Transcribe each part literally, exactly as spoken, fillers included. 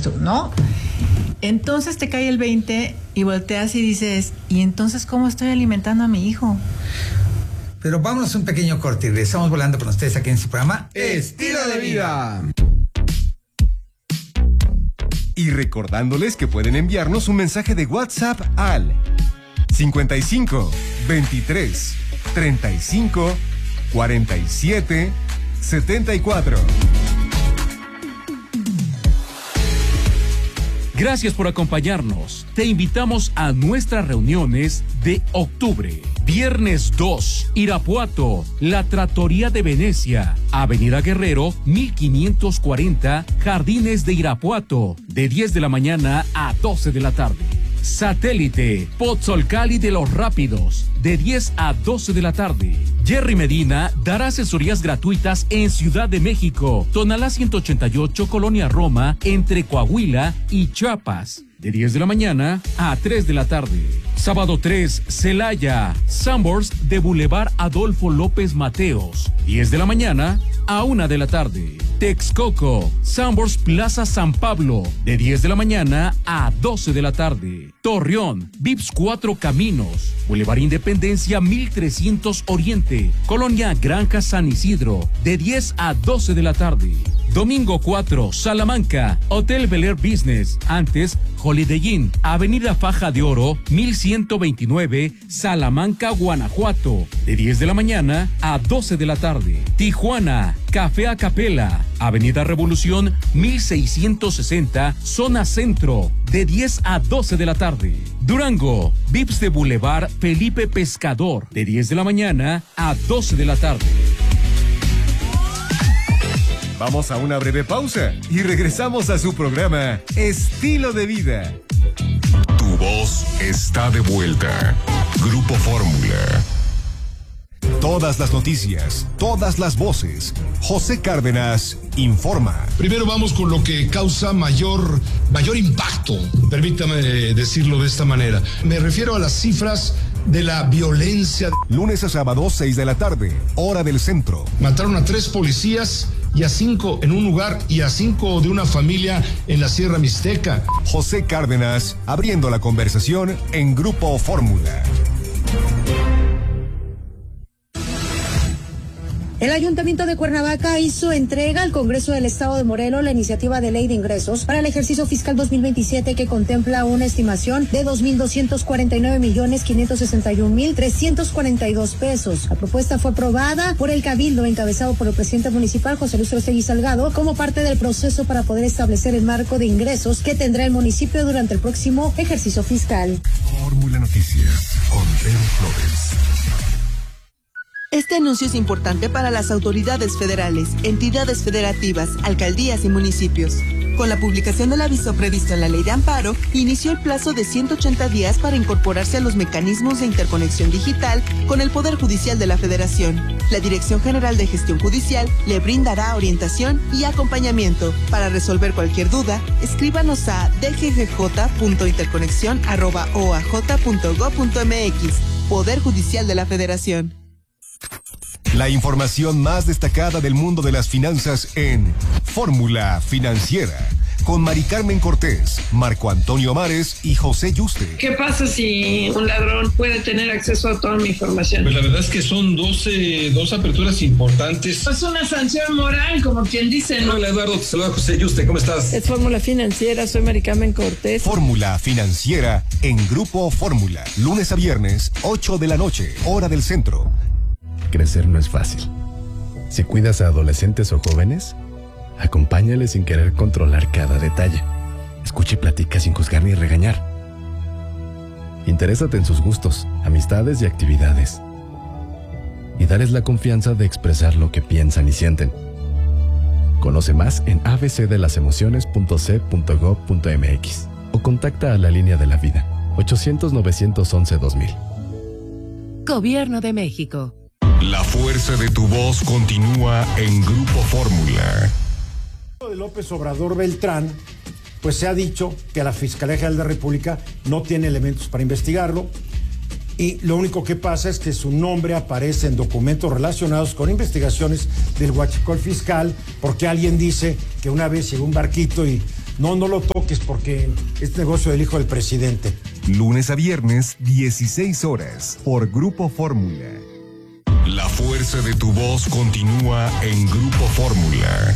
tú, ¿no? Entonces te cae el veinte y volteas y dices, ¿y entonces cómo estoy alimentando a mi hijo? Pero vámonos a un pequeño corte y regresamos volando con ustedes aquí en su programa Estilo de Vida. Y recordándoles que pueden enviarnos un mensaje de WhatsApp al cincuenta y cinco, veintitrés, treinta y cinco, cuarenta y siete, setenta y cuatro. Gracias por acompañarnos. Te invitamos a nuestras reuniones de octubre. Viernes dos, Irapuato, la Trattoria de Venecia, Avenida Guerrero, mil quinientos cuarenta, Jardines de Irapuato, de diez de la mañana a doce de la tarde. Satélite, Pozzolcali de los Rápidos, de diez a doce de la tarde. Jerry Medina dará asesorías gratuitas en Ciudad de México, Tonalá ciento ochenta y ocho, Colonia Roma, entre Coahuila y Chiapas, de diez de la mañana a tres de la tarde. Sábado tres, Celaya, Sanborns de Boulevard Adolfo López Mateos, diez de la mañana a una de la tarde. Texcoco, Sanborns Plaza San Pablo, de diez de la mañana a doce de la tarde. Torreón, Vips Cuatro Caminos, Boulevard Independencia mil trescientos Oriente, Colonia Granja San Isidro, de diez a doce de la tarde. Domingo cuatro, Salamanca, Hotel Bel Air Business, antes Holiday Inn, Avenida Faja de Oro, mil ciento veintinueve, Salamanca, Guanajuato, de diez de la mañana a doce de la tarde. Tijuana, Café Acapela, Avenida Revolución, mil seiscientos sesenta, Zona Centro, de diez a doce de la tarde. Durango, Vips de Boulevard Felipe Pescador, de diez de la mañana a doce de la tarde. Vamos a una breve pausa y regresamos a su programa Estilo de Vida. Tu voz está de vuelta. Grupo Fórmula. Todas las noticias, todas las voces. José Cárdenas informa. Primero vamos con lo que causa mayor, mayor impacto, permítame decirlo de esta manera. Me refiero a las cifras de la violencia. Lunes a sábado, seis de la tarde, hora del centro. Mataron a tres policías y a cinco en un lugar y a cinco de una familia en la Sierra Mixteca. José Cárdenas abriendo la conversación en Grupo Fórmula. El Ayuntamiento de Cuernavaca hizo entrega al Congreso del Estado de Morelos la iniciativa de ley de ingresos para el ejercicio fiscal dos mil veintisiete que contempla una estimación de dos mil doscientos cuarenta y nueve millones quinientos sesenta y un mil trescientos cuarenta y dos pesos. La propuesta fue aprobada por el Cabildo encabezado por el presidente municipal José Luis Orostegui Salgado como parte del proceso para poder establecer el marco de ingresos que tendrá el municipio durante el próximo ejercicio fiscal. Fórmula Noticias con Pedro Flores. Este anuncio es importante para las autoridades federales, entidades federativas, alcaldías y municipios. Con la publicación del aviso previsto en la Ley de Amparo, inició el plazo de ciento ochenta días para incorporarse a los mecanismos de interconexión digital con el Poder Judicial de la Federación. La Dirección General de Gestión Judicial le brindará orientación y acompañamiento. Para resolver cualquier duda, escríbanos a d g g j punto interconexión arroba o a j punto gob punto m x. Poder Judicial de la Federación. La información más destacada del mundo de las finanzas en Fórmula Financiera, con Mari Carmen Cortés, Marco Antonio Mares y José Yuste. ¿Qué pasa si un ladrón puede tener acceso a toda mi información? Pues la verdad es que son doce, dos aperturas importantes. Es una sanción moral, como quien dice, ¿no? Hola Eduardo, te saluda José Yuste, ¿cómo estás? Es Fórmula Financiera, soy Mari Carmen Cortés. Fórmula Financiera en Grupo Fórmula, lunes a viernes, ocho de la noche, hora del centro. Crecer no es fácil. Si cuidas a adolescentes o jóvenes, acompáñales sin querer controlar cada detalle. Escucha y platica sin juzgar ni regañar. Interésate en sus gustos, amistades y actividades. Y darles la confianza de expresar lo que piensan y sienten. Conoce más en a b c de las emociones punto c punto gob punto m x o contacta a la línea de la vida ochocientos, novecientos once, dos mil. Gobierno de México. La fuerza de tu voz continúa en Grupo Fórmula. De López Obrador Beltrán, pues se ha dicho que la Fiscalía General de la República no tiene elementos para investigarlo y lo único que pasa es que su nombre aparece en documentos relacionados con investigaciones del huachicol fiscal porque alguien dice que una vez llegó un barquito y no, no lo toques porque es negocio del hijo del presidente. Lunes a viernes, dieciséis horas, por Grupo Fórmula. La fuerza de tu voz continúa en Grupo Fórmula.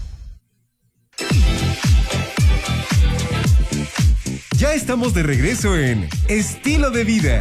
Ya estamos de regreso en Estilo de Vida.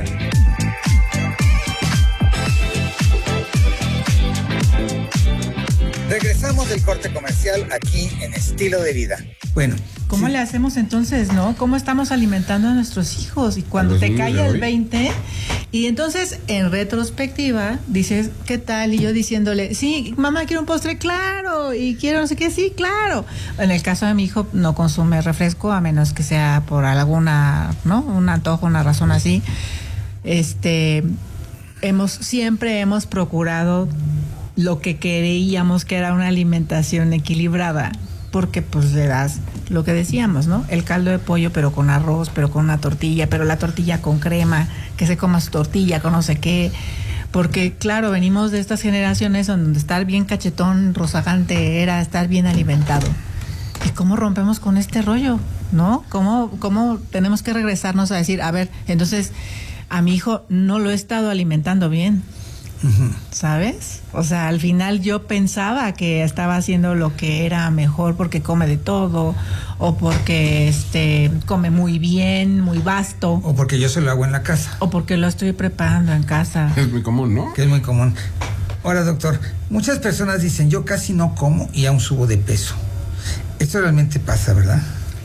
Regresamos del corte comercial aquí en Estilo de Vida. Bueno. ¿Cómo sí. le hacemos entonces, no? ¿Cómo estamos alimentando a nuestros hijos? Y cuando te cae el veinte, y entonces en retrospectiva dices, ¿qué tal? Y yo diciéndole, sí, mamá, quiero un postre, claro, y quiero no sé qué, sí, claro. En el caso de mi hijo, no consume refresco a menos que sea por alguna, ¿no? Un antojo, una razón así. Este, hemos, siempre hemos procurado lo que creíamos que era una alimentación equilibrada, porque pues le das lo que decíamos, ¿no? El caldo de pollo, pero con arroz, pero con una tortilla, pero la tortilla con crema, que se coma su tortilla con no sé qué, porque claro, venimos de estas generaciones donde estar bien cachetón, rozagante, era estar bien alimentado. ¿Y cómo rompemos con este rollo, no? ¿Cómo, cómo tenemos que regresarnos a decir, a ver, entonces a mi hijo no lo he estado alimentando bien? ¿Sabes? O sea, al final yo pensaba que estaba haciendo lo que era mejor porque come de todo, o porque este come muy bien, muy vasto, o porque yo se lo hago en la casa, o porque lo estoy preparando en casa. Es muy común, ¿no? Que es muy común. Ahora, doctor, muchas personas dicen, yo casi no como y aún subo de peso. Esto realmente pasa, ¿verdad?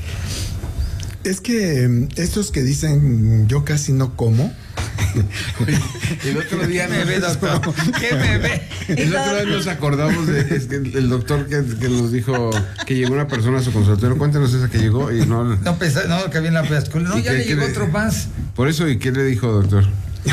Es que estos que dicen, yo casi no como, el otro día ¿Qué me ve, doctor? ¿Qué me ve? El otro día nos acordamos de es que el doctor que, que nos dijo que llegó una persona a su consultorio. Cuéntanos esa que llegó y no. No, pesa, no que había en la pescula. No, ya le llegó otro más. Por eso, ¿y qué le dijo, doctor?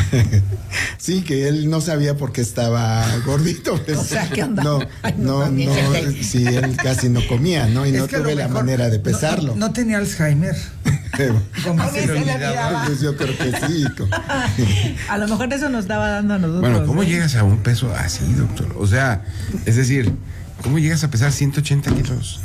Sí, que él no sabía por qué estaba gordito. Pues. O sea, ¿qué onda? No, no, no, sí, él casi no comía, ¿no? Y es no tuve la manera de pesarlo. No, no, no tenía Alzheimer. Como se le olvidaba. Pues yo creo que sí. A lo mejor eso nos estaba dando a nosotros. Bueno, ¿cómo ¿eh? llegas a un peso así, doctor? O sea, es decir, ¿cómo llegas a pesar ciento ochenta kilos?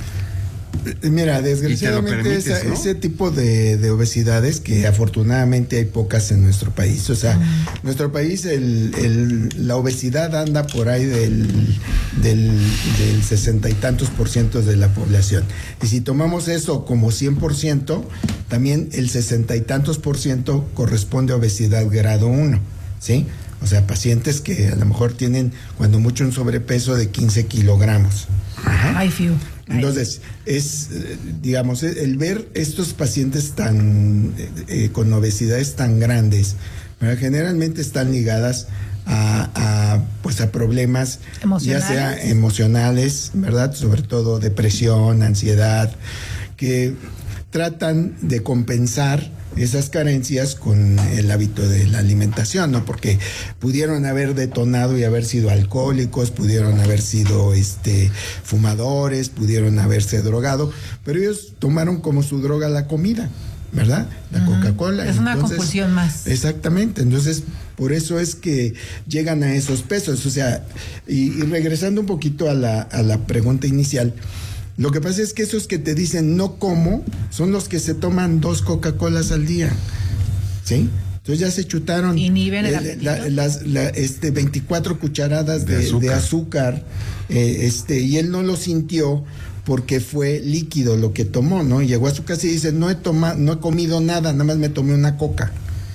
Mira, desgraciadamente esa, ¿no? ese tipo de, de obesidades, que afortunadamente hay pocas en nuestro país. O sea, mm. nuestro país, el, el, la obesidad anda por ahí del, del, del sesenta y tantos por ciento de la población. Y si tomamos eso como cien por ciento, también el sesenta y tantos por ciento corresponde a obesidad grado uno, ¿sí? O sea, pacientes que a lo mejor tienen, cuando mucho, un sobrepeso de quince kilogramos. Ay, fiu. Entonces, es, digamos, el ver estos pacientes tan eh, con obesidades tan grandes, ¿verdad? Generalmente están ligadas a, a pues a problemas ya sea emocionales, ¿verdad? Sobre todo depresión, ansiedad, que tratan de compensar esas carencias con el hábito de la alimentación, ¿no? Porque pudieron haber detonado y haber sido alcohólicos, pudieron haber sido este fumadores, pudieron haberse drogado, pero ellos tomaron como su droga la comida, ¿verdad? La uh-huh. Coca-Cola. Es una Entonces, compulsión más. Exactamente. Entonces, por eso es que llegan a esos pesos. O sea, y, y regresando un poquito a la, a la pregunta inicial, lo que pasa es que esos que te dicen no como son los que se toman dos Coca-Colas al día, ¿sí? Entonces ya se chutaron Inhiben el apetito. La, las, la, este, veinticuatro cucharadas de, de azúcar, de azúcar eh, este, y él no lo sintió porque fue líquido lo que tomó, ¿no? Y llegó a su casa y dice, no he tomado, no he comido nada, nada más me tomé una coca.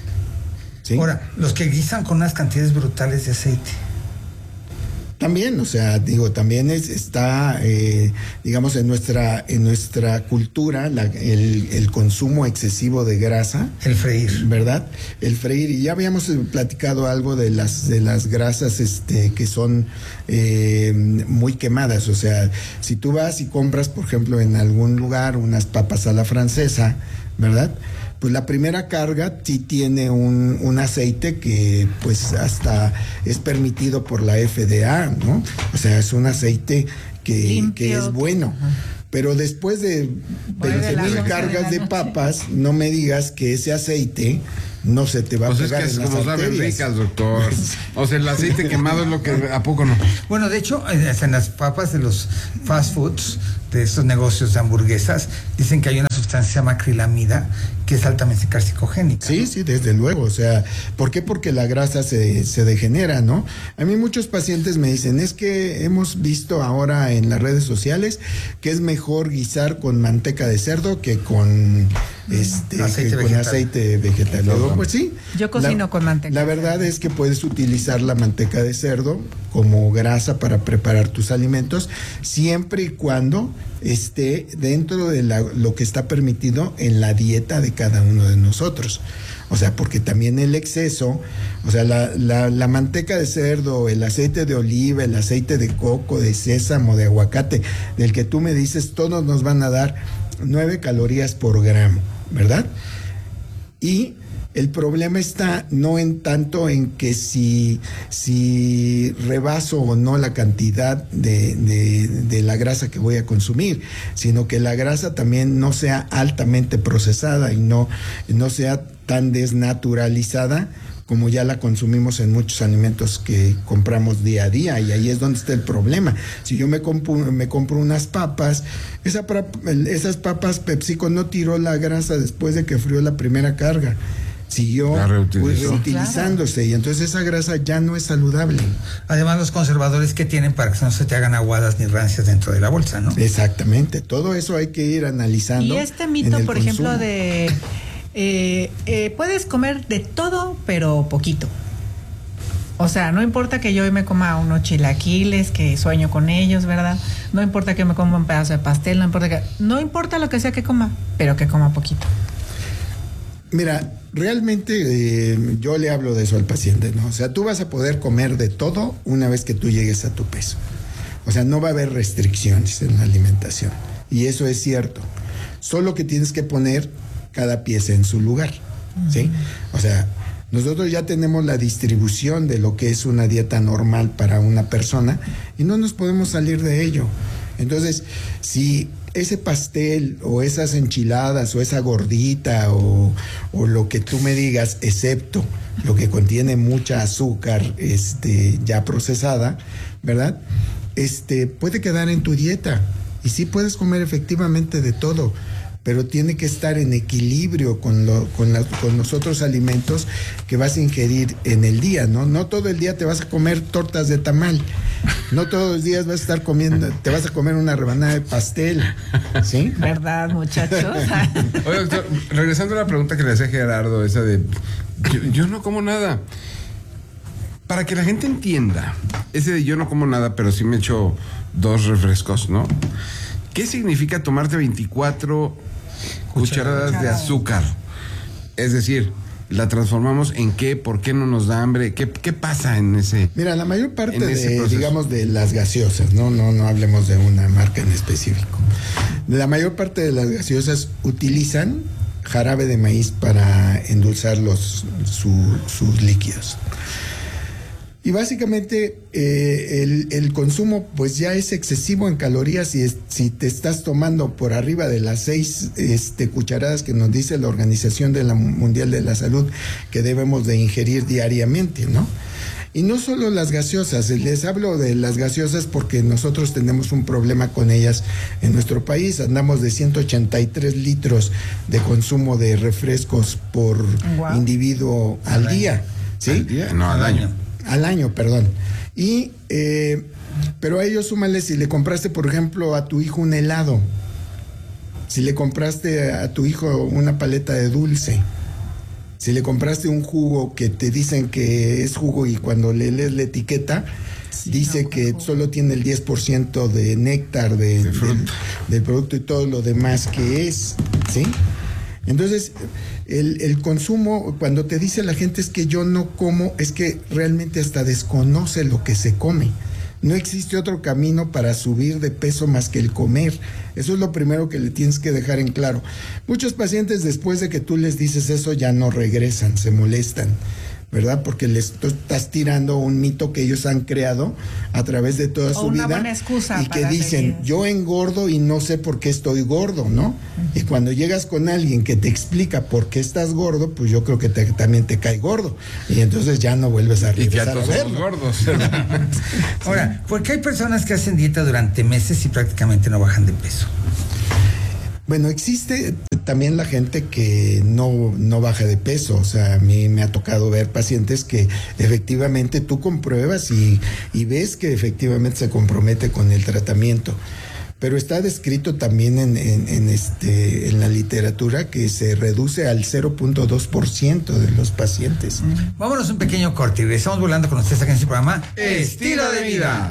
¿Sí? Ahora, los que guisan con unas cantidades brutales de aceite. También, o sea, digo, también es, está, eh, digamos, en nuestra en nuestra cultura la, el, el consumo excesivo de grasa. El freír. ¿Verdad? El freír. Y ya habíamos platicado algo de las de las grasas este, que son eh, muy quemadas. O sea, si tú vas y compras, por ejemplo, en algún lugar unas papas a la francesa, ¿verdad? Pues la primera carga sí tiene un, un aceite que pues hasta es permitido por la F D A, ¿no? O sea, es un aceite que, que es bueno. Pero después de veinte mil cargas de papas, no me digas que ese aceite no se te va pues a pegar es que en es las como saben arterias. ricas, doctor. O sea, el aceite quemado es lo que ¿a poco no? Bueno, de hecho, en las papas de los fast foods, de estos negocios de hamburguesas, dicen que hay una sustancia que se llama acrilamida, que es altamente carcinogénica. Sí, ¿no? sí, desde luego. O sea, ¿por qué? Porque la grasa se, se degenera, ¿no? A mí muchos pacientes me dicen, es que hemos visto ahora en las redes sociales que es mejor guisar con manteca de cerdo que con este aceite que con vegetal. aceite vegetal. Luego, pues sí. Yo cocino la, con manteca. La verdad es que puedes utilizar la manteca de cerdo como grasa para preparar tus alimentos, siempre y cuando esté dentro de la, lo que está permitido en la dieta de cada uno de nosotros. O sea, porque también el exceso, o sea, la, la, la manteca de cerdo, el aceite de oliva, el aceite de coco, de sésamo, de aguacate, del que tú me dices, todos nos van a dar nueve calorías por gramo, ¿verdad? Y el problema está no en tanto en que si, si rebaso o no la cantidad de, de, de la grasa que voy a consumir, sino que la grasa también no sea altamente procesada y no, no sea tan desnaturalizada como ya la consumimos en muchos alimentos que compramos día a día, y ahí es donde está el problema. Si yo me compro, me compro unas papas, esa, esas papas PepsiCo no tiró la grasa después de que frió la primera carga, siguió pues, reutilizándose, y entonces esa grasa ya no es saludable. Además, los conservadores que tienen para que no se te hagan aguadas ni rancias dentro de la bolsa, ¿no? Exactamente, todo eso hay que ir analizando. Y este mito, por consumo. ejemplo, de eh, eh, puedes comer de todo, pero poquito. O sea, no importa que yo hoy me coma unos chilaquiles, que sueño con ellos, ¿verdad? No importa que me coma un pedazo de pastel, no importa que, no importa lo que sea que coma, pero que coma poquito. Mira, realmente eh, yo le hablo de eso al paciente, ¿no? O sea, tú vas a poder comer de todo una vez que tú llegues a tu peso. O sea, no va a haber restricciones en la alimentación. Y eso es cierto. Solo que tienes que poner cada pieza en su lugar, ¿sí? O sea, nosotros ya tenemos la distribución de lo que es una dieta normal para una persona y no nos podemos salir de ello. Entonces, si ese pastel o esas enchiladas o esa gordita o, o lo que tú me digas, excepto lo que contiene mucha azúcar este, ya procesada, ¿verdad? Este, puede quedar en tu dieta y sí puedes comer efectivamente de todo, pero tiene que estar en equilibrio con, lo, con, la, con los otros alimentos que vas a ingerir en el día, ¿no? No todo el día te vas a comer tortas de tamal, no todos los días vas a estar comiendo, te vas a comer una rebanada de pastel, ¿sí? ¿Verdad, muchachos? Oye, doctor, regresando a la pregunta que le hacía Gerardo, esa de, yo, yo no como nada. Para que la gente entienda, ese de yo no como nada, pero sí me echo dos refrescos, ¿no? ¿Qué significa tomarte veinticuatro cucharadas de azúcar? Es decir, ¿la transformamos en qué? ¿Por qué no nos da hambre? ¿Qué, qué pasa en ese Mira, la mayor parte de, proceso? digamos, de las gaseosas, ¿no? No, no hablemos de una marca en específico. La mayor parte de las gaseosas utilizan jarabe de maíz para endulzar los, su, sus líquidos. Y básicamente eh, el, el consumo pues ya es excesivo en calorías y es, si te estás tomando por arriba de las seis este, cucharadas que nos dice la Organización de la Mundial de la Salud que debemos de ingerir diariamente, ¿no? Y no solo las gaseosas, les hablo de las gaseosas porque nosotros tenemos un problema con ellas en nuestro país. Andamos de ciento ochenta y tres litros de consumo de refrescos por wow. individuo al, al día, ¿sí? ¿Al día? No, al año. Al año, perdón. Y, eh, pero a ello súmale si le compraste, por ejemplo, a tu hijo un helado, si le compraste a tu hijo una paleta de dulce, si le compraste un jugo que te dicen que es jugo y cuando le lees la etiqueta, sí, dice no, que jugo. Solo tiene el diez por ciento de néctar de, de del, del producto y todo lo demás que es, ¿sí? Entonces, el, el consumo, cuando te dice la gente es que yo no como, es que realmente hasta desconoce lo que se come. No existe otro camino para subir de peso más que el comer. Eso es lo primero que le tienes que dejar en claro. Muchos pacientes después de que tú les dices eso ya no regresan, se molestan. ¿verdad? Porque les tú estás tirando un mito que ellos han creado a través de toda o su una vida buena excusa y que para dicen, seguir. yo engordo y no sé por qué estoy gordo, ¿no? Uh-huh. Y cuando llegas con alguien que te explica por qué estás gordo, pues yo creo que te, también te cae gordo y entonces ya no vuelves a regresar y a verlo. Gordos. Ahora, ¿por qué hay personas que hacen dieta durante meses y prácticamente no bajan de peso? Bueno, existe también la gente que no, no baja de peso. O sea, a mí me ha tocado ver pacientes que efectivamente tú compruebas y, y ves que efectivamente se compromete con el tratamiento. Pero está descrito también en, en, en, este, en la literatura que se reduce al cero punto dos por ciento de los pacientes. Vámonos un pequeño corte y regresamos volando con ustedes aquí en este programa Estilo de Vida.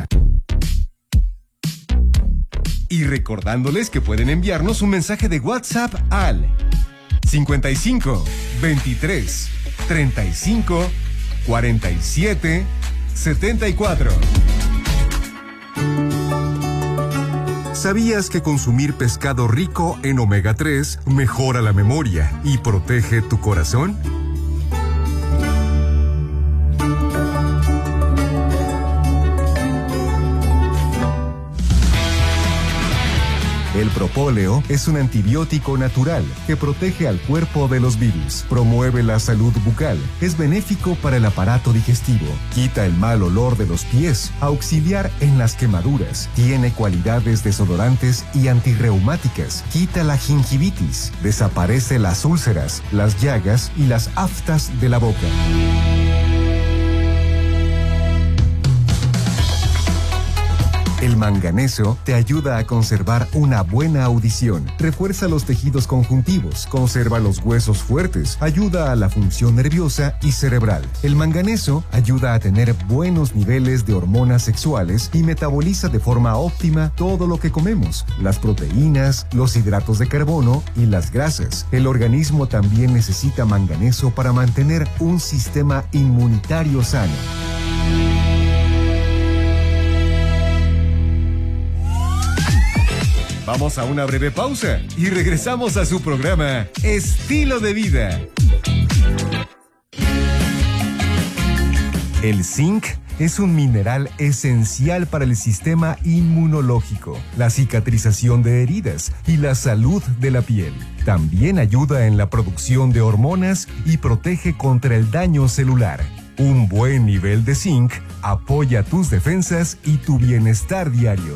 Y recordándoles que pueden enviarnos un mensaje de WhatsApp al cincuenta y cinco, veintitrés, treinta y cinco, cuarenta y siete, setenta y cuatro. ¿Sabías que consumir pescado rico en omega tres mejora la memoria y protege tu corazón? El propóleo es un antibiótico natural que protege al cuerpo de los virus, promueve la salud bucal, es benéfico para el aparato digestivo, quita el mal olor de los pies, auxiliar en las quemaduras, tiene cualidades desodorantes y antirreumáticas, quita la gingivitis, desaparece las úlceras, las llagas y las aftas de la boca. El manganeso te ayuda a conservar una buena audición, refuerza los tejidos conjuntivos, conserva los huesos fuertes, ayuda a la función nerviosa y cerebral. El manganeso ayuda a tener buenos niveles de hormonas sexuales y metaboliza de forma óptima todo lo que comemos, las proteínas, los hidratos de carbono y las grasas. El organismo también necesita manganeso para mantener un sistema inmunitario sano. Vamos a una breve pausa y regresamos a su programa Estilo de Vida. El zinc es un mineral esencial para el sistema inmunológico, la cicatrización de heridas y la salud de la piel. También ayuda en la producción de hormonas y protege contra el daño celular. Un buen nivel de zinc apoya tus defensas y tu bienestar diario.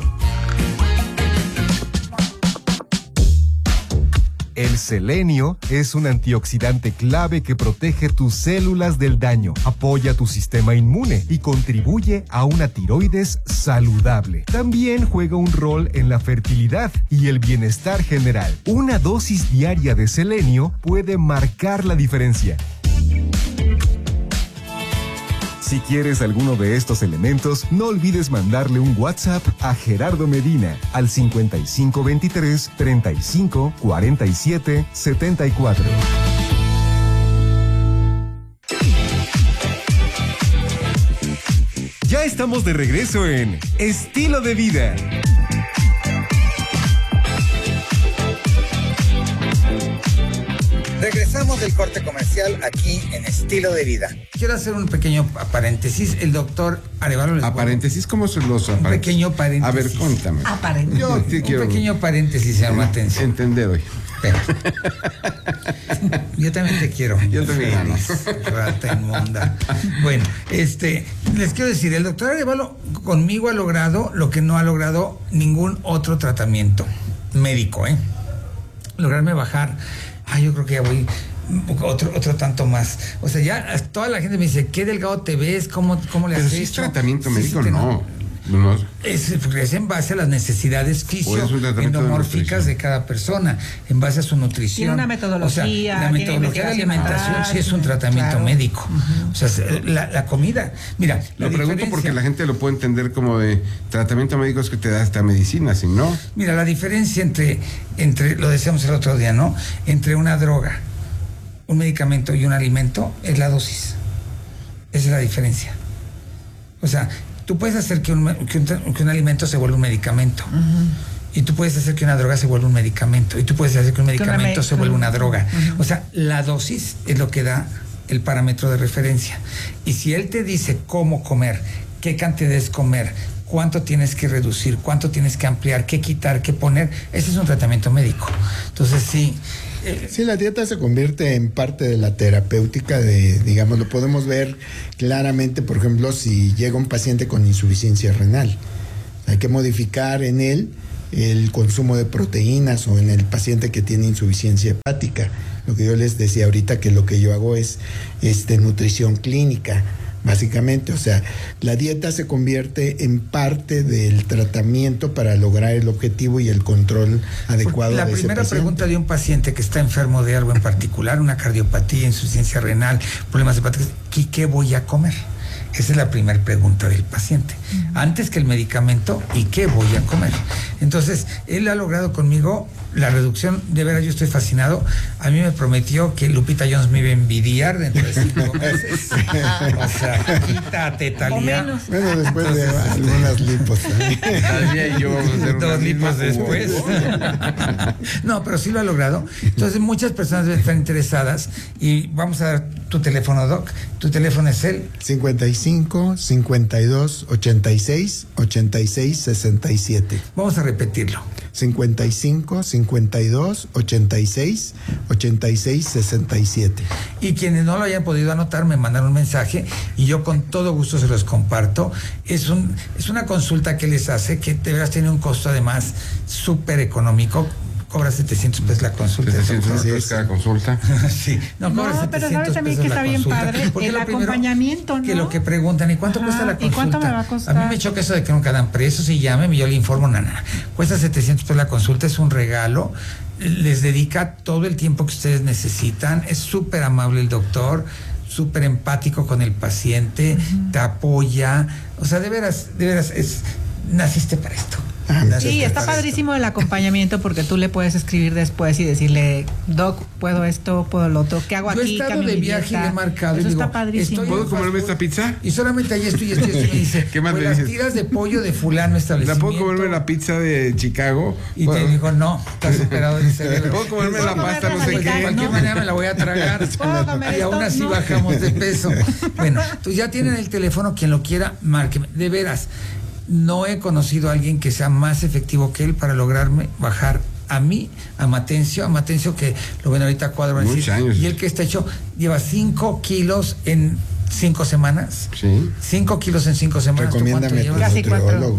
El selenio es un antioxidante clave que protege tus células del daño, apoya tu sistema inmune y contribuye a una tiroides saludable. También juega un rol en la fertilidad y el bienestar general. Una dosis diaria de selenio puede marcar la diferencia. Si quieres alguno de estos elementos, no olvides mandarle un WhatsApp a Gerardo Medina al cincuenta y cinco veintitrés, treinta y cinco, cuarenta y siete, setenta y cuatro. Ya estamos de regreso en Estilo de Vida. Regresamos del corte comercial aquí en Estilo de Vida. Quiero hacer un pequeño paréntesis. El doctor Arevalo les ¿A paréntesis? ¿Cómo son los Un pequeño paréntesis. A ver, cuéntame. Aparente. Yo sí un quiero pequeño paréntesis, señor Matencio. entender hoy. Yo también te quiero. Yo también. Feliz, rata inmunda. Bueno, este, les quiero decir, el doctor Arevalo conmigo ha logrado lo que no ha logrado ningún otro tratamiento médico, ¿eh? Lograrme bajar. Ah, yo creo que ya voy otro, otro tanto más. O sea, ya toda la gente me dice, ¿qué delgado te ves? ¿Cómo, cómo le Pero has si hecho? es tratamiento Sí, médico, sí, no. no. Es, es en base a las necesidades fisio-endomórficas de, de cada persona, en base a su nutrición. Tiene una metodología. O sea, la metodología de alimentación sí es un tratamiento claro. médico. Uh-huh. O sea, la, la comida. Mira, Lo la pregunto porque la gente lo puede entender como de tratamiento médico es que te da esta medicina, si no. Mira, la diferencia entre, entre, lo decíamos el otro día, ¿no? Entre una droga, un medicamento y un alimento es la dosis. Esa es la diferencia. O sea, tú puedes hacer que un, que un, que un alimento se vuelva un medicamento. Uh-huh. Y tú puedes hacer que una droga se vuelva un medicamento. Y tú puedes hacer que un medicamento me- se vuelva una droga. Uh-huh. O sea, la dosis es lo que da el parámetro de referencia. Y si él te dice cómo comer, qué cantidades comer, cuánto tienes que reducir, cuánto tienes que ampliar, qué quitar, qué poner, ese es un tratamiento médico. Entonces sí. Eh, sí, la dieta se convierte en parte de la terapéutica de, digamos, lo podemos ver claramente, por ejemplo, si llega un paciente con insuficiencia renal. Hay que modificar en él el consumo de proteínas, o en el paciente que tiene insuficiencia hepática. Lo que yo les decía ahorita, que lo que yo hago es este, nutrición clínica, básicamente. O sea, la dieta se convierte en parte del tratamiento para lograr el objetivo y el control adecuado la de ese primera paciente. Pregunta de un paciente que está enfermo de algo en particular, una cardiopatía, insuficiencia renal, problemas hepáticos, ¿qué, qué voy a comer? Esa es la primera pregunta del paciente. Uh-huh. Antes que el medicamento, ¿y qué voy a comer? Entonces, él ha logrado conmigo la reducción. De veras, yo estoy fascinado. A mí me prometió que Lupita Jones me iba a envidiar dentro de cinco meses. O sea, quítate, Talía. Bueno, después de algunas lipos también. Talía y yo vamos a hacer dos lipos después. No, pero sí lo ha logrado. Entonces, muchas personas deben estar interesadas. Y vamos a dar tu teléfono, Doc. Tu teléfono es el cincuenta y cinco, cincuenta y dos, ochenta y seis, ochenta y seis, sesenta y siete. Vamos a repetirlo. cincuenta y cinco, cincuenta y dos, ochenta y seis, ochenta y seis, sesenta y siete. Y quienes no lo hayan podido anotar, me mandan un mensaje y yo con todo gusto se los comparto. Es un es una consulta que les hace, que de veras tiene un costo además súper económico. Cobra setecientos pesos la consulta. setecientos pesos cada consulta. Sí. No, no pero sabes también que está bien padre el acompañamiento, ¿no? Que lo que preguntan, ¿y cuánto Ajá, cuesta la consulta? ¿Y cuánto me va a costar? A mí me choca eso de que nunca dan precios y llamen y yo le informo, nada. Cuesta setecientos pesos la consulta, es un regalo. Les dedica todo el tiempo que ustedes necesitan. Es súper amable el doctor, súper empático con el paciente, uh-huh. te apoya. O sea, de veras, de veras, es, naciste para esto. Sí, está padrísimo el acompañamiento porque tú le puedes escribir después y decirle, Doc, puedo esto, puedo lo otro, ¿qué hago aquí? Yo he estado de viaje y le he marcado. Eso y digo, está padrísimo. ¿Puedo comerme esta pizza? Y solamente ahí estoy y estoy y me dice, ¿qué más pues le las dices? tiras de pollo de fulano establecimiento. ¿La puedo comerme la pizza de Chicago? Y te digo, no, estás superado del cerebro. ¿Puedo comerme la pasta? No sé qué. De cualquier manera me la voy a tragar. Y aún así bajamos de peso. Bueno, pues ya tienen el teléfono, quien lo quiera, márqueme. De veras. No he conocido a alguien que sea más efectivo que él para lograrme bajar a mí, a Matencio, a Matencio que lo ven ahorita a cuadro. Muchos años. Y el que está hecho, lleva cinco kilos en cinco semanas. Sí. Cinco kilos en cinco semanas. Recomiéndame tu nutriólogo,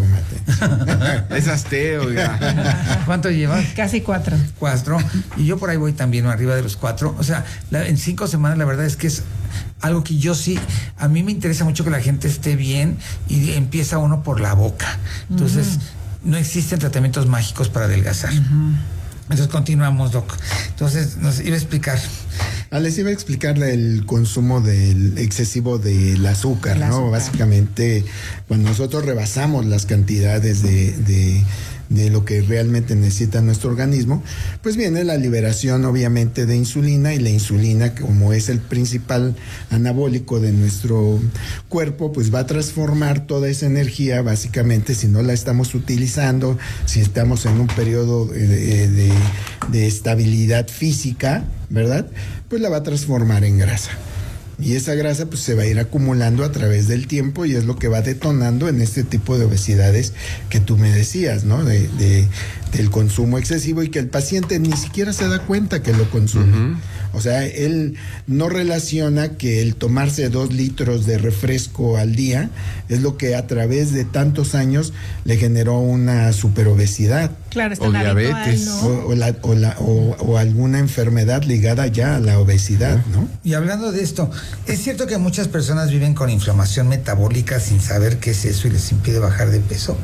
Mate. Es asteo, ya. ¿Cuánto llevas? Casi cuatro. Cuatro. Y yo por ahí voy también arriba de los cuatro. O sea, la, en cinco semanas la verdad es que es algo que yo sí, a mí me interesa mucho que la gente esté bien y empieza uno por la boca. Entonces, uh-huh. no existen tratamientos mágicos para adelgazar. Uh-huh. Entonces continuamos, Doc. Entonces nos iba a explicar. Ah, les iba a explicar el consumo del excesivo del azúcar, el ¿no? Azúcar. Básicamente, cuando nosotros rebasamos las cantidades de, de, de lo que realmente necesita nuestro organismo, pues viene la liberación obviamente de insulina, y la insulina, como es el principal anabólico de nuestro cuerpo, pues va a transformar toda esa energía, básicamente, si no la estamos utilizando, si estamos en un periodo de, de, de estabilidad física, ¿verdad? Pues la va a transformar en grasa. Y esa grasa pues se va a ir acumulando a través del tiempo y es lo que va detonando en este tipo de obesidades que tú me decías, ¿no? De, de, del consumo excesivo, y que el paciente ni siquiera se da cuenta que lo consume. Uh-huh. O sea, él no relaciona que el tomarse dos litros de refresco al día es lo que a través de tantos años le generó una superobesidad. Claro, está o diabetes. ¿no? O, o, la, o, la, o, o alguna enfermedad ligada ya a la obesidad, ¿no? Y hablando de esto, ¿es cierto que muchas personas viven con inflamación metabólica sin saber qué es eso y les impide bajar de peso?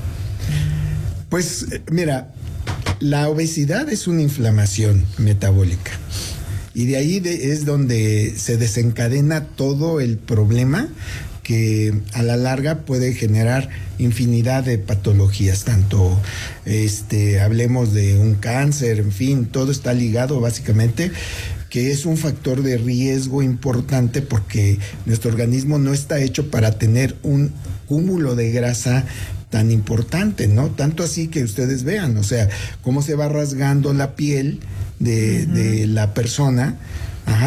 Pues mira, la obesidad es una inflamación metabólica. Y de ahí de, es donde se desencadena todo el problema, que a la larga puede generar infinidad de patologías, tanto este hablemos de un cáncer, en fin, todo está ligado básicamente, que es un factor de riesgo importante porque nuestro organismo no está hecho para tener un cúmulo de grasa tan importante, ¿no? Tanto así que ustedes vean, o sea, cómo se va rasgando la piel de, uh-huh. de la persona, ajá,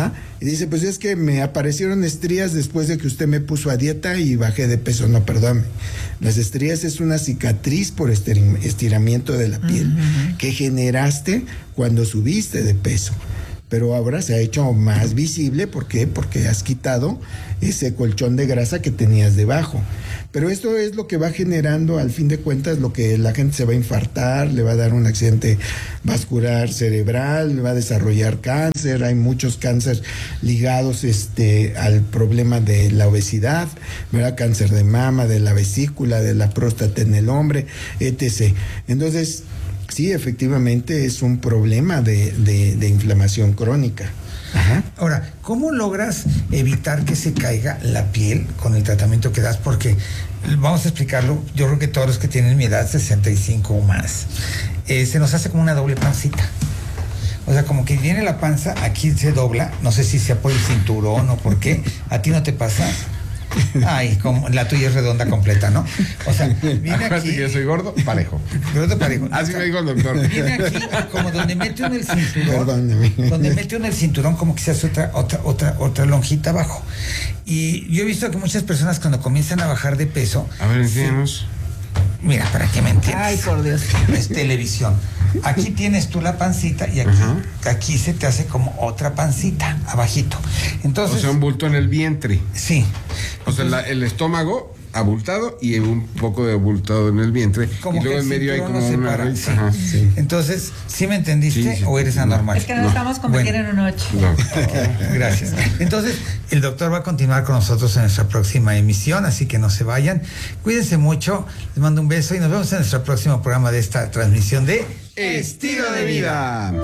Y dice, pues es que me aparecieron estrías después de que usted me puso a dieta y bajé de peso. No, perdón. Las estrías es una cicatriz por estiramiento de la piel uh-huh. que generaste cuando subiste de peso. Pero ahora se ha hecho más visible. ¿Por qué? Porque has quitado ese colchón de grasa que tenías debajo. Pero esto es lo que va generando, al fin de cuentas, lo que la gente se va a infartar, le va a dar un accidente vascular cerebral, le va a desarrollar cáncer. Hay muchos cánceres ligados este, al problema de la obesidad, ¿verdad? Cáncer de mama, de la vesícula, de la próstata en el hombre, etcétera. Entonces, sí, efectivamente es un problema de, de, de inflamación crónica. Ajá. Ahora, ¿cómo logras evitar que se caiga la piel con el tratamiento que das? Porque, vamos a explicarlo, yo creo que todos los que tienen mi edad, sesenta y cinco o más, eh, se nos hace como una doble pancita. O sea, como que viene la panza, aquí se dobla, no sé si sea por el cinturón o por qué. ¿A ti no te pasa? Ay, como la tuya es redonda completa, ¿no? O sea, viene aquí. que yo soy gordo, parejo. Gordo parejo. Así me dijo el doctor. Viene aquí, como donde mete uno el cinturón. Perdóneme. Donde mete uno el cinturón, como que se hace otra, otra, otra, otra lonjita abajo. Y yo he visto que muchas personas cuando comienzan a bajar de peso. A ver, enséñanos. Mira, para que me entiendas. Ay, por Dios. Es televisión. Aquí tienes tú la pancita y aquí, uh-huh. aquí se te hace como otra pancita, abajito. Entonces, o sea, un bulto en el vientre. Sí. O sea, la, el estómago abultado y un poco de abultado en el vientre. Como y luego en medio hay como una raíz. Sí. Ajá, sí. Entonces, ¿sí me entendiste sí, sí. o eres anormal? Es que no, no. estamos convirtiendo bueno. en una noche. No. Okay. Gracias. Entonces, el doctor va a continuar con nosotros en nuestra próxima emisión, así que no se vayan. Cuídense mucho, les mando un beso y nos vemos en nuestro próximo programa de esta transmisión de Estilo de Vida.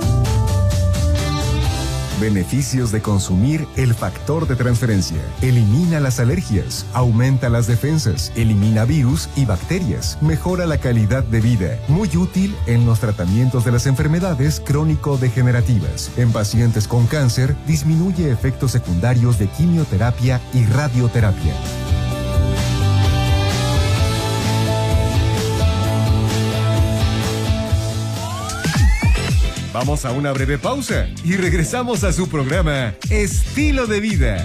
Beneficios de consumir el factor de transferencia. Elimina las alergias, aumenta las defensas, elimina virus y bacterias, mejora la calidad de vida. Muy útil en los tratamientos de las enfermedades crónico-degenerativas. En pacientes con cáncer, disminuye efectos secundarios de quimioterapia y radioterapia. Vamos a una breve pausa y regresamos a su programa Estilo de Vida.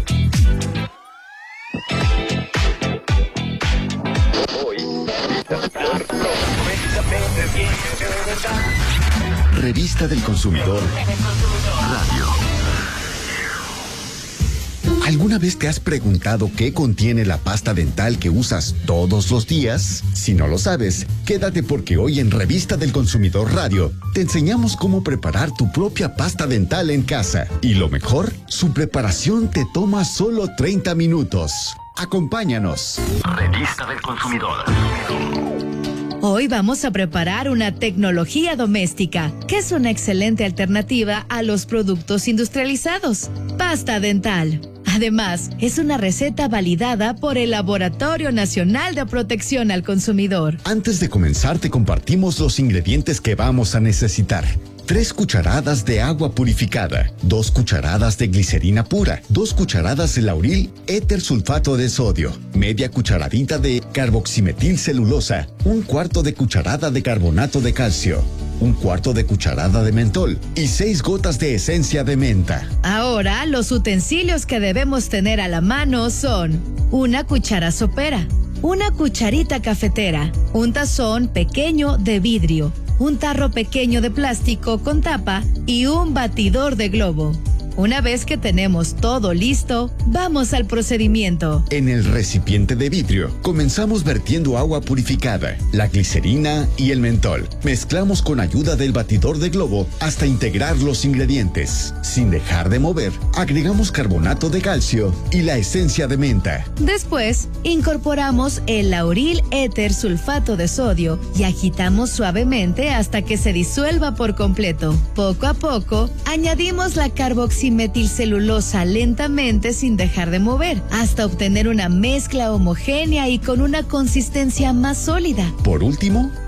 Revista del Consumidor Radio. ¿Alguna vez te has preguntado qué contiene la pasta dental que usas todos los días? Si no lo sabes, quédate porque hoy en Revista del Consumidor Radio te enseñamos cómo preparar tu propia pasta dental en casa. Y lo mejor, su preparación te toma solo treinta minutos. Acompáñanos. Revista del Consumidor. Hoy vamos a preparar una tecnología doméstica, que es una excelente alternativa a los productos industrializados. Pasta dental. Además, es una receta validada por el Laboratorio Nacional de Protección al Consumidor. Antes de comenzar, te compartimos los ingredientes que vamos a necesitar. Tres cucharadas de agua purificada, dos cucharadas de glicerina pura, dos cucharadas de lauril éter sulfato de sodio, media cucharadita de carboximetilcelulosa, un cuarto de cucharada de carbonato de calcio, un cuarto de cucharada de mentol y seis gotas de esencia de menta. Ahora, los utensilios que debemos tener a la mano son una cuchara sopera, una cucharita cafetera, un tazón pequeño de vidrio, un tarro pequeño de plástico con tapa y un batidor de globo. Una vez que tenemos todo listo, vamos al procedimiento. En el recipiente de vidrio, comenzamos vertiendo agua purificada, la glicerina y el mentol. Mezclamos con ayuda del batidor de globo hasta integrar los ingredientes. Sin dejar de mover, agregamos carbonato de calcio y la esencia de menta. Después, incorporamos el lauril éter sulfato de sodio y agitamos suavemente hasta que se disuelva por completo. Poco a poco, añadimos la carboximetilcelulosa metilcelulosa lentamente sin dejar de mover, hasta obtener una mezcla homogénea y con una consistencia más sólida. Por último,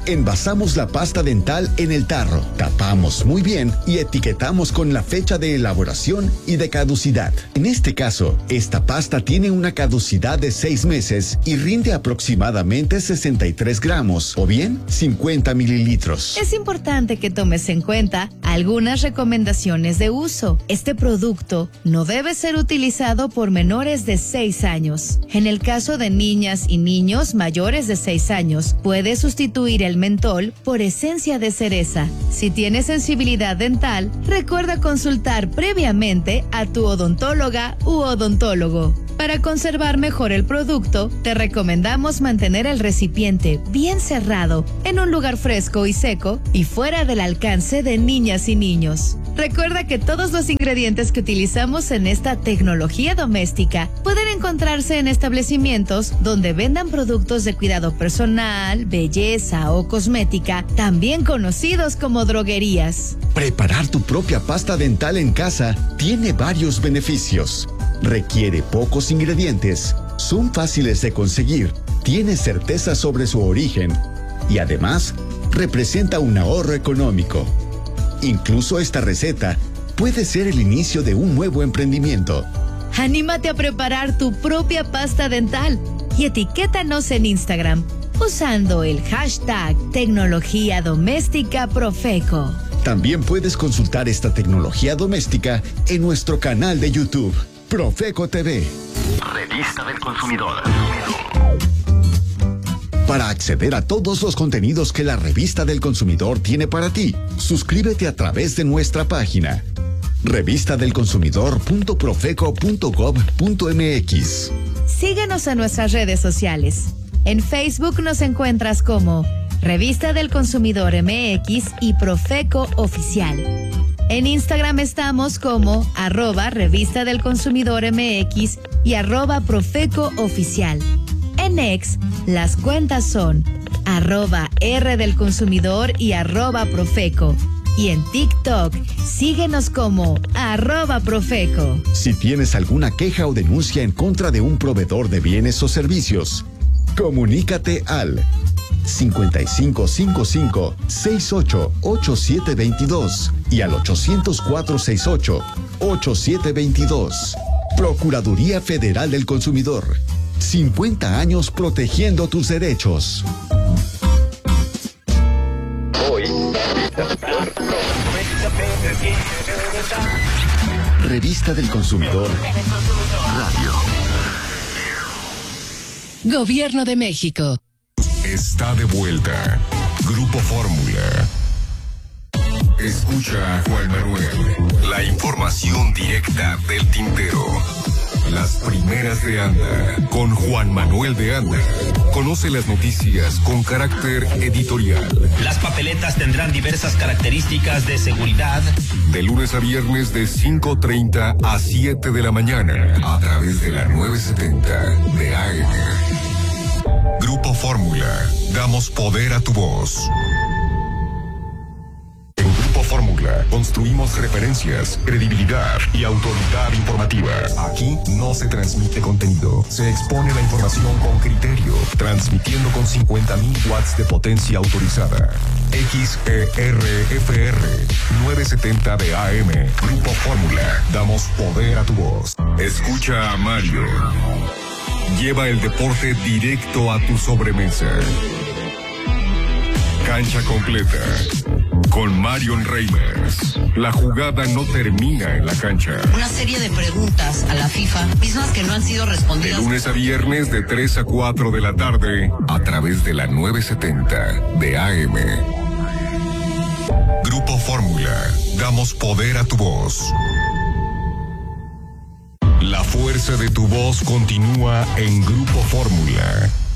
Envasamos la pasta dental en el tarro, tapamos muy bien y etiquetamos con la fecha de elaboración y de caducidad. En este caso, esta pasta tiene una caducidad de seis meses y rinde aproximadamente sesenta y tres gramos o bien cincuenta mililitros. Es importante que tomes en cuenta algunas recomendaciones de uso. Este producto no debe ser utilizado por menores de seis años. En el caso de niñas y niños mayores de seis años, puede sustituir el mentol por esencia de cereza. Si tienes sensibilidad dental, recuerda consultar previamente a tu odontóloga u odontólogo. Para conservar mejor el producto, te recomendamos mantener el recipiente bien cerrado, en un lugar fresco y seco y fuera del alcance de niñas y niños. Recuerda que todos los ingredientes que utilizamos en esta tecnología doméstica pueden encontrarse en establecimientos donde vendan productos de cuidado personal, belleza o cosmética, también conocidos como droguerías. Preparar tu propia pasta dental en casa tiene varios beneficios. Requiere pocos ingredientes, son fáciles de conseguir, tiene certeza sobre su origen y además representa un ahorro económico. Incluso esta receta puede ser el inicio de un nuevo emprendimiento. Anímate a preparar tu propia pasta dental y etiquétanos en Instagram usando el hashtag Tecnología Doméstica Profeco. También puedes consultar esta tecnología doméstica en nuestro canal de YouTube, Profeco T V. Revista del Consumidor. Para acceder a todos los contenidos que la Revista del Consumidor tiene para ti, suscríbete a través de nuestra página revista del consumidor punto profeco punto gob punto mx. Síguenos en nuestras redes sociales. En Facebook nos encuentras como Revista del Consumidor M X y Profeco Oficial. En Instagram estamos como arroba Revista del Consumidor M X y arroba Profeco Oficial. En X, las cuentas son arroba R del Consumidor y arroba Profeco. Y en TikTok, síguenos como arroba Profeco. Si tienes alguna queja o denuncia en contra de un proveedor de bienes o servicios, comunícate al cincuenta y cinco cincuenta y cinco, sesenta y ocho, ochenta y siete veintidós y al ochocientos cuatro sesenta y ocho, ochenta y siete veintidós. Procuraduría Federal del Consumidor. cincuenta años protegiendo tus derechos. Hoy. Revista del Consumidor. Radio. Gobierno de México. Está de vuelta. Grupo Fórmula. Escucha a Juan Manuel. La información directa del tintero. Las primeras de Anda. Con Juan Manuel de Anda. Conoce las noticias con carácter editorial. Las papeletas tendrán diversas características de seguridad. De lunes a viernes de cinco treinta a siete de la mañana. A través de la novecientos setenta de A M. Grupo Fórmula. Damos poder a tu voz. En Grupo Fórmula construimos referencias, credibilidad y autoridad informativa. Aquí no se transmite contenido, se expone la información con criterio, transmitiendo con cincuenta mil watts de potencia autorizada. X E R F R novecientos setenta de A M. Grupo Fórmula. Damos poder a tu voz. Escucha a Mario. Lleva el deporte directo a tu sobremesa. Cancha completa. Con Marion Reimers. La jugada no termina en la cancha. Una serie de preguntas a la FIFA, mismas que no han sido respondidas. De lunes a viernes de tres a cuatro de la tarde, a través de la novecientos setenta de A M. Grupo Fórmula. Damos poder a tu voz. La fuerza de tu voz continúa en Grupo Fórmula.